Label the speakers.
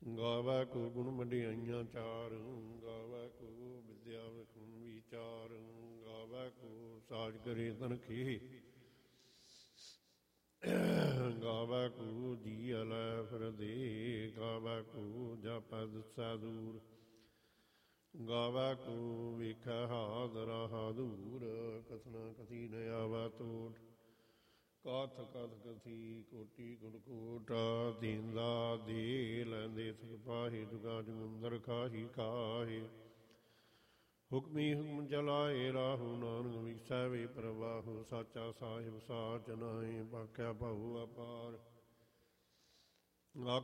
Speaker 1: ਗਾਵੈ ਕੋ ਗੁਣ ਵਡਿਆਈਆਂ ਚਾਰ, ਗਾਵੈ ਕੋ ਵਿਦਿਆ ਵਿਖਣ ਵਿਚਾਰ, ਗਾਵੈ ਕੋ ਸਾਜ ਕਰੇ ਤਨਖੇ, ਗਾਵੈ ਕੋ ਜੀ ਅਲੈ ਫਿਰਦੇ, ਗਾਵੈ ਕੋ ਜਪੈ ਦਿਸੈ ਦੂਰ, ਗਾਵੈ ਕੋ ਵੇਖੈ ਹਾਦਰਾ ਹਾਦੂਰ, ਕਥਨਾ ਕਥੀ ਨ ਆਵੈ ਤੋਟ, ਕਥ ਕਥ ਕਥੀ ਕੋਟੀ ਗੁਣ ਕੋਟ, ਦੀਂਦਾ ਦੇ ਲੈਂਦੇ ਥਕ ਪਾਹੇ, ਜੁਗਾ ਜੁਗੰਦਰ ਖਾਹੀ ਖਾਹੇ, ਹੁਕਮੀ ਹੁਕਮ ਚਲਾਏ ਰਾਹੂ, ਨਾਨਕ ਵਿਸੈ ਵੇ ਪ੍ਰਵਾਹੂ, ਸਾਚਾ ਸਾਹਿਬ ਸਾਚ ਨਾਏ, ਬਾਕਿਆ ਭਾਊ ਅਪਾਰ,